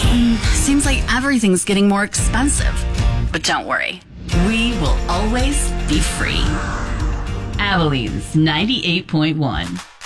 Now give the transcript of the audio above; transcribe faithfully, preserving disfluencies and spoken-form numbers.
Seems like everything's getting more expensive. But don't worry, we will always be free. Abilene's ninety-eight point one.